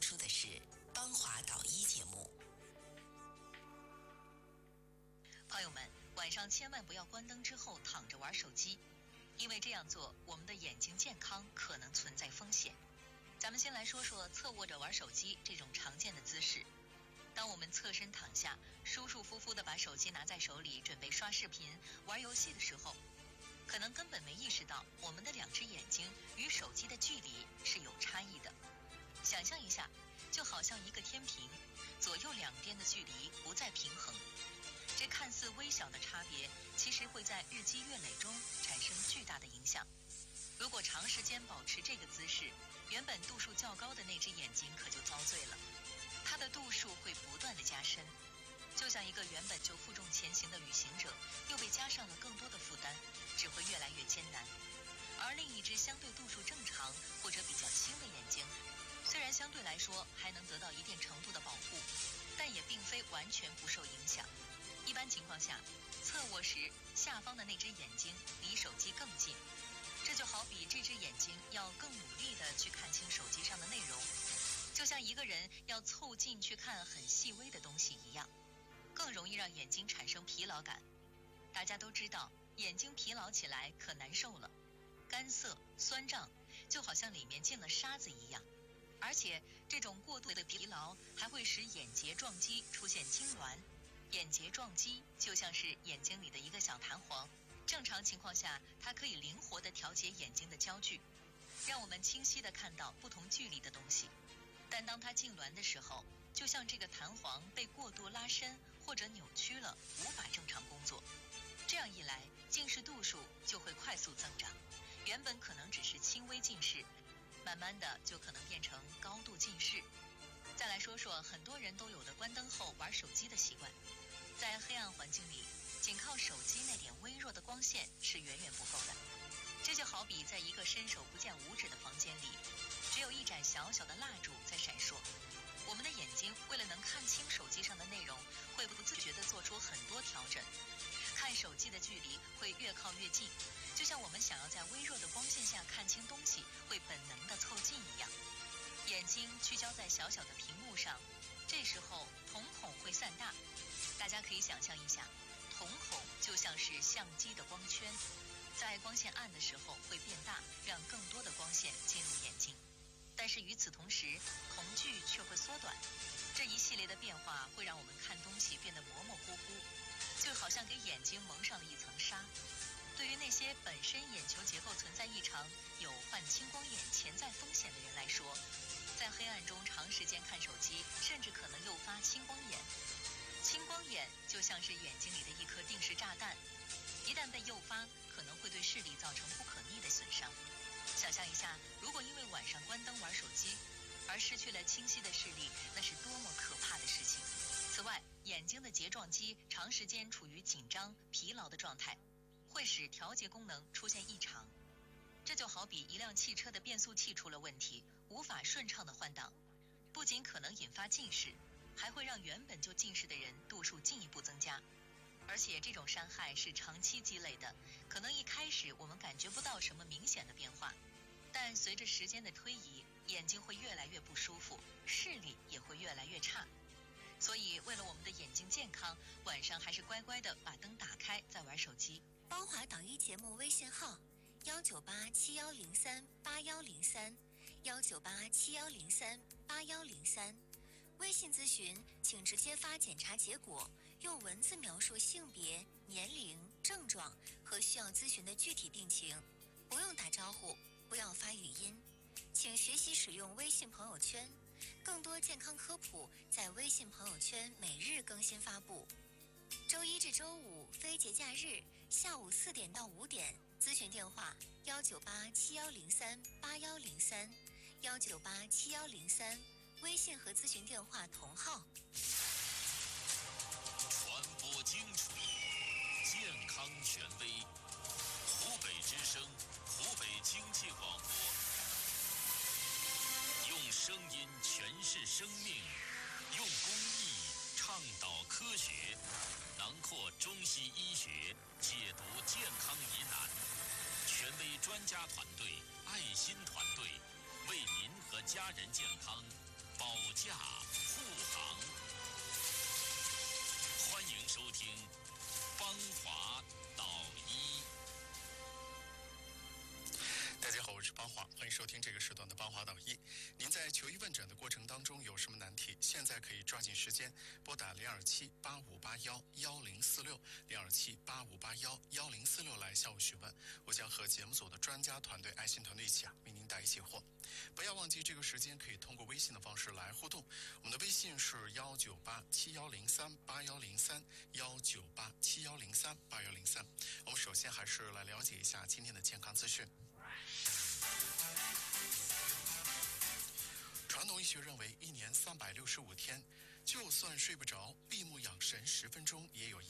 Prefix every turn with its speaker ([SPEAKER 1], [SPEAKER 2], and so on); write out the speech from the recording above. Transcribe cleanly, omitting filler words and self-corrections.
[SPEAKER 1] 出的是邦华导医节目。
[SPEAKER 2] 朋友们，晚上千万不要关灯之后躺着玩手机，因为这样做我们的眼睛健康可能存在风险。咱们先来说说侧卧着玩手机这种常见的姿势。当我们侧身躺下，舒舒服服地把手机拿在手里，准备刷视频、玩游戏的时候，可能根本没意识到我们的两只眼睛与手机的距离是有差异的。想象一下，就好像一个天平，左右两边的距离不再平衡。这看似微小的差别，其实会在日积月累中产生巨大的影响。如果长时间保持这个姿势，原本度数较高的那只眼睛可就遭罪了。它的度数会不断的加深，就像一个原本就负重前行的旅行者，又被加上了更多的负担，只会越来越艰难。而另一只相对度数正常或者比较轻的眼睛，虽然相对来说还能得到一定程度的保护，但也并非完全不受影响。一般情况下，侧卧时下方的那只眼睛离手机更近，这就好比这只眼睛要更努力地去看清手机上的内容，就像一个人要凑近去看很细微的东西一样，更容易让眼睛产生疲劳感。大家都知道，眼睛疲劳起来可难受了，干涩、酸胀，就好像里面进了沙子一样。而且这种过度的疲劳还会使眼睫状肌出现痉挛。眼睫状肌就像是眼睛里的一个小弹簧，正常情况下，它可以灵活地调节眼睛的焦距，让我们清晰地看到不同距离的东西。但当它痉挛的时候，就像这个弹簧被过度拉伸或者扭曲了，无法正常工作。这样一来，近视度数就会快速增长，原本可能只是轻微近视，慢慢的就可能变成高度近视。再来说说很多人都有的关灯后玩手机的习惯。在黑暗环境里，仅靠手机那点微弱的光线是远远不够的。这就好比在一个伸手不见五指的房间里，只有一盏小小的蜡烛在闪烁。我们的眼睛为了能看清手机上的内容，会不自觉地做出很多调整，看手机的距离会越靠越近，就像我们想要在微弱的光线下看清东西，会本能地凑近一样。眼睛聚焦在小小的屏幕上，这时候瞳孔会散大。大家可以想象一下，瞳孔就像是相机的光圈，在光线暗的时候会变大，让更多的光线进入眼睛。但是与此同时，瞳距却会缩短。这一系列的变化会让我们看东西变得模模糊糊，就好像给眼睛蒙上了一层纱。对于那些本身眼球结构存在异常、有患青光眼潜在风险的人来说，在黑暗中长时间看手机，甚至可能诱发青光眼。青光眼就像是眼睛里的一颗定时炸弹，一旦被诱发，可能会对视力造成不可逆的损伤。想象一下，如果因为晚上关灯玩手机而失去了清晰的视力，那是多么可怕的事情。此外，眼睛的睫状肌长时间处于紧张、疲劳的状态，会使调节功能出现异常。这就好比一辆汽车的变速器出了问题，无法顺畅地换挡，不仅可能引发近视，还会让原本就近视的人度数进一步增加。而且这种伤害是长期积累的，可能一开始我们感觉不到什么明显的变化，但随着时间的推移，眼睛会越来越不舒服，视力也会越来越差。所以为了我们的眼睛健康，晚上还是乖乖的把灯打开再玩手机。
[SPEAKER 1] 邦华导医节目微信号19871038103，19871038103。微信咨询请直接发检查结果，用文字描述性别、年龄、症状和需要咨询的具体病情，不用打招呼，不要发语音。请学习使用微信朋友圈，更多健康科普在微信朋友圈每日更新发布。周一至周五非节假日下午4点到5点，咨询电话19871038103，1987103，微信和咨询电话同号。
[SPEAKER 3] 传播精准，健康权威，湖北之声，湖北经济广播，用声音诠释生命，用公益倡导科学，囊括中西医学，解读健康疑难。权威专家团队，爱心团队，为您和家人健康保驾护航。欢迎收听邦华导医。
[SPEAKER 4] 大家好，我是邦华，欢迎收听这个时段的邦华导医。您在求医问诊的过程当中有什么难题？现在可以抓紧时间拨打027-8581-1046，027-8581-1046来向我询问，我将和节目组的专家团队、爱心团队一起为您答疑解惑。不要忘记这个时间可以通过微信的方式来互动，我们的微信是19871038103，19871038103。我们首先还是来了解一下今天的健康资讯。传统医学认为，1年365天，就算睡不着，闭目养神10分钟，也有